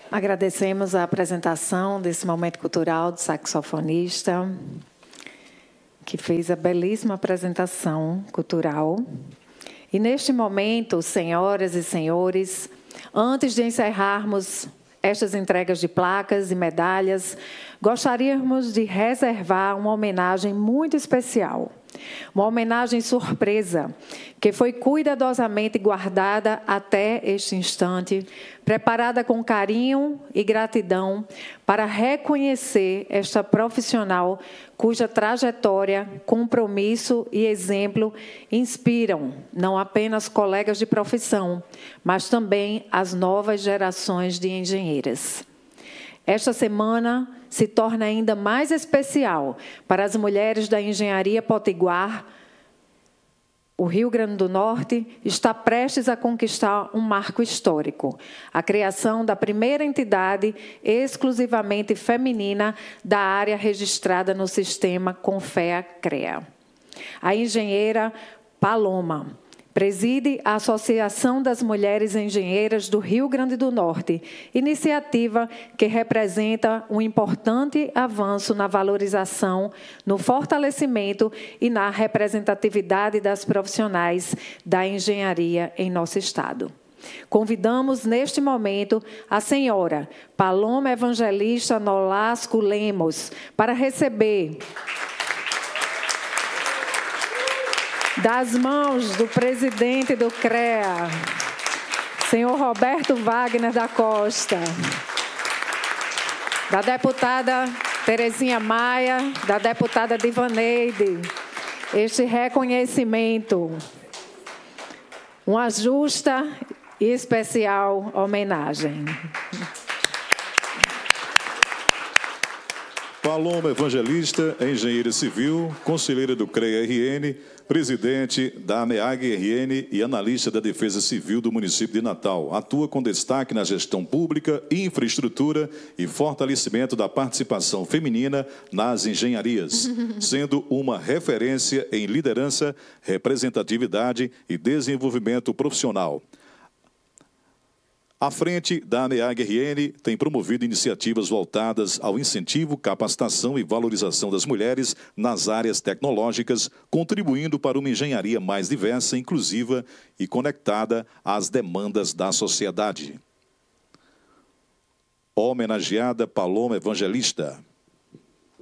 Agradecemos a apresentação desse momento cultural do saxofonista, que fez a belíssima apresentação cultural. E neste momento, senhoras e senhores, antes de encerrarmos estas entregas de placas e medalhas, gostaríamos de reservar uma homenagem muito especial. Uma homenagem surpresa, que foi cuidadosamente guardada até este instante, preparada com carinho e gratidão para reconhecer esta profissional cuja trajetória, compromisso e exemplo inspiram não apenas colegas de profissão, mas também as novas gerações de engenheiras. Esta semana se torna ainda mais especial para as mulheres da Engenharia Potiguar. O Rio Grande do Norte está prestes a conquistar um marco histórico, a criação da primeira entidade exclusivamente feminina da área registrada no sistema Confea-CREA. A engenheira Paloma preside a Associação das Mulheres Engenheiras do Rio Grande do Norte, iniciativa que representa um importante avanço na valorização, no fortalecimento e na representatividade das profissionais da engenharia em nosso estado. Convidamos, neste momento, a senhora Paloma Evangelista Nolasco Lemos para receber das mãos do presidente do CREA, senhor Roberto Wagner da Costa, da deputada Terezinha Maia, da deputada Divaneide, este reconhecimento, uma justa e especial homenagem. Paloma Evangelista, engenheira civil, conselheira do CREA-RN, presidente da AMEAG-RN e analista da Defesa Civil do município de Natal. Atua com destaque na gestão pública, infraestrutura e fortalecimento da participação feminina nas engenharias, sendo uma referência em liderança, representatividade e desenvolvimento profissional. À frente da AMEAG-RN, tem promovido iniciativas voltadas ao incentivo, capacitação e valorização das mulheres nas áreas tecnológicas, contribuindo para uma engenharia mais diversa, inclusiva e conectada às demandas da sociedade. Homenageada Paloma Evangelista.